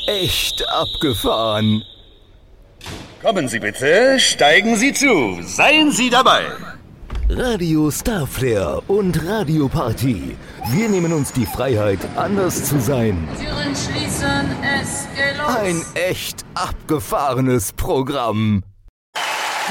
echt abgefahren. Kommen Sie bitte, steigen Sie zu, seien Sie dabei. Radio Starflare und Radio Party. Wir nehmen uns die Freiheit, anders zu sein. Türen schließen, es geht los. Ein echt abgefahrenes Programm.